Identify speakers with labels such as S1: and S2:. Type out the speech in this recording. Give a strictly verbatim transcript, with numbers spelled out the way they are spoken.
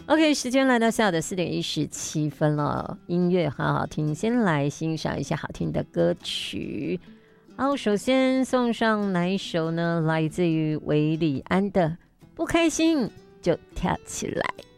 S1: OK， 时间来到下午的四点一十七分了，音乐好好听，先来欣赏一下好听的歌曲。好，首先送上哪一首呢？来自于韦礼安的《不开心就跳起来》。